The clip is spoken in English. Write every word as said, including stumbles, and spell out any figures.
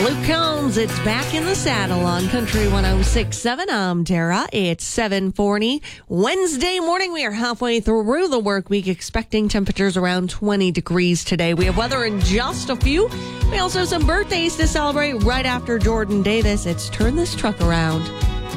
Luke Combs, it's back in the saddle on Country one oh six point seven. I'm Tara. It's seven forty. Wednesday morning, we are halfway through the work week, expecting temperatures around twenty degrees today. We have weather in just a few. We also have some birthdays to celebrate right after Jordan Davis. It's Turn This Truck Around.